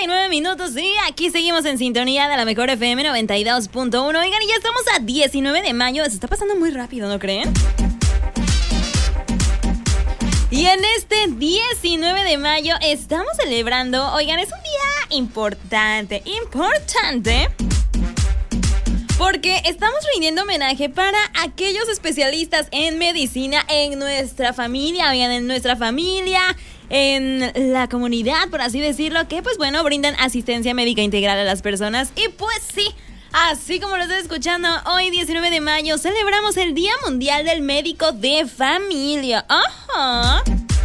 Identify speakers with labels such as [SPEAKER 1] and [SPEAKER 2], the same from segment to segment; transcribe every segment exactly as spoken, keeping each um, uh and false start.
[SPEAKER 1] y nueve minutos y aquí seguimos en sintonía de la mejor F M noventa y dos punto uno. Oigan, y ya estamos a diecinueve de mayo. Se está pasando muy rápido, ¿no creen? Y en este diecinueve de mayo estamos celebrando, oigan, es un día importante, importante, porque estamos rindiendo homenaje para aquellos especialistas en medicina en nuestra familia, oigan, en nuestra familia, en la comunidad, por así decirlo, que pues bueno, brindan asistencia médica integral a las personas. Y pues sí, así como lo estoy escuchando, hoy diecinueve de mayo celebramos el Día Mundial del Médico de Familia. Ajá.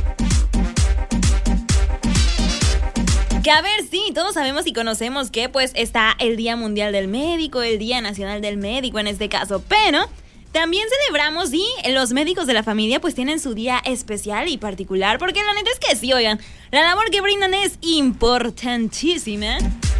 [SPEAKER 1] Que a ver, sí, todos sabemos y conocemos que pues está el Día Mundial del Médico, el Día Nacional del Médico en este caso, pero también celebramos y los médicos de la familia pues tienen su día especial y particular, porque la neta es que sí, oigan, la labor que brindan es importantísima.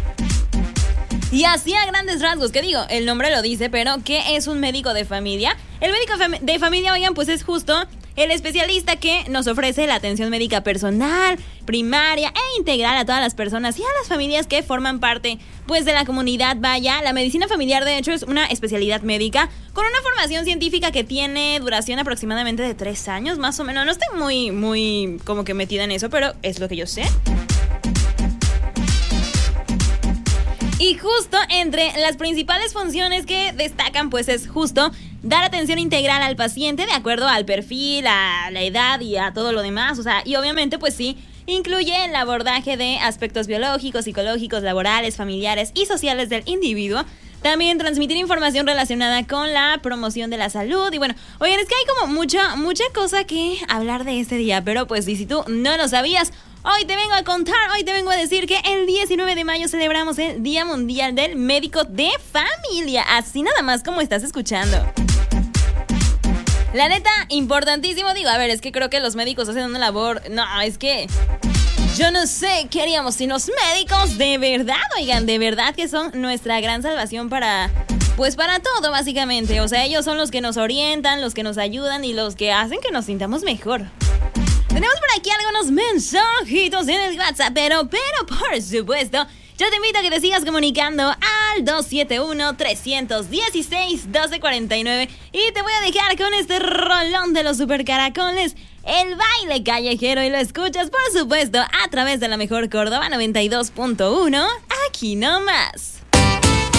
[SPEAKER 1] Y así a grandes rasgos, que digo, el nombre lo dice, pero ¿qué es un médico de familia? El médico de familia, oigan, pues es justo el especialista que nos ofrece la atención médica personal, primaria e integral a todas las personas y a las familias que forman parte pues de la comunidad. Vaya, la medicina familiar de hecho es una especialidad médica con una formación científica que tiene duración aproximadamente de tres años, más o menos. No estoy muy, muy como que metida en eso, pero es lo que yo sé. Y justo entre las principales funciones que destacan, pues es justo dar atención integral al paciente de acuerdo al perfil, a la edad y a todo lo demás. O sea, y obviamente, pues sí, incluye el abordaje de aspectos biológicos, psicológicos, laborales, familiares y sociales del individuo. También transmitir información relacionada con la promoción de la salud. Y bueno, oigan, es que hay como mucha, mucha cosa que hablar de este día. Pero pues, y si tú no lo sabías, hoy te vengo a contar, hoy te vengo a decir que el diecinueve de mayo celebramos el Día Mundial del Médico de Familia. Así nada más como estás escuchando. La neta, importantísimo, digo, a ver, es que creo que los médicos hacen una labor, no, es que yo no sé qué haríamos sin los médicos, de verdad, oigan, de verdad que son nuestra gran salvación para, pues para todo básicamente. O sea, ellos son los que nos orientan, los que nos ayudan y los que hacen que nos sintamos mejor. Tenemos por aquí algunos mensajitos en el WhatsApp, pero, pero por supuesto, yo te invito a que te sigas comunicando al dos siete uno, tres uno seis, uno dos cuatro nueve y te voy a dejar con este rolón de los supercaracoles, el baile callejero, y lo escuchas por supuesto a través de la mejor Córdoba noventa y dos punto uno, aquí nomás.